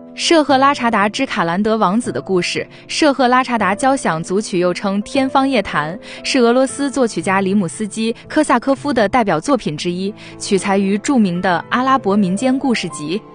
舍赫拉查达之卡兰德王子的故事。舍赫拉查达交响组曲又称《天方夜谭》，是俄罗斯作曲家里姆斯基科萨科夫的代表作品之一，取材于著名的阿拉伯民间故事集。